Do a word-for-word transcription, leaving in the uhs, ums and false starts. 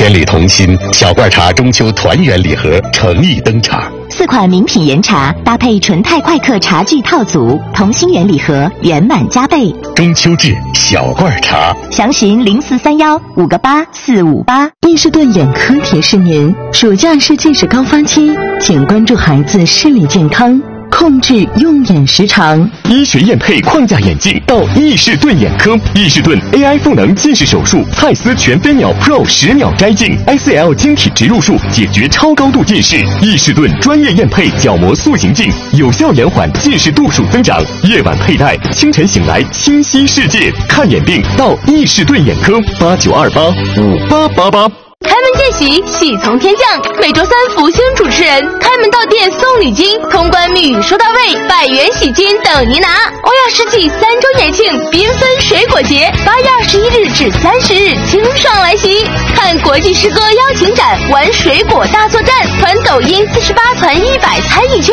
千里同心，小罐茶中秋团圆礼盒诚意登场。 四款名品岩茶搭配纯泰快客茶具套组，同心圆礼盒圆满加倍。 中秋至小罐茶， 详询零四三幺五个八四五八。 伊士顿眼科提示您：暑假是近视高发期，请关注孩子视力健康，控制用眼时长。 医学验配框架眼镜到伊士顿眼科，伊士顿 A I 赋能近视手术，蔡司全飞秒 Pro 十秒摘镜 ，I C L 晶体植入术解决超高度近视。伊士顿专业验配角膜塑形镜，有效延缓近视度数增长。夜晚佩戴，清晨醒来清晰世界。看眼病到伊士顿眼科，八九二八五八八八。 开门见喜，喜从天降。每周三福星主持人开门到店送礼金，通关密语收到位，百元喜金等您拿。欧亚世纪三周年庆缤纷水果节，八月二十一日至三十日清爽来袭。看国际诗歌邀请展，玩水果大作战，团抖音四十八团一百参与券。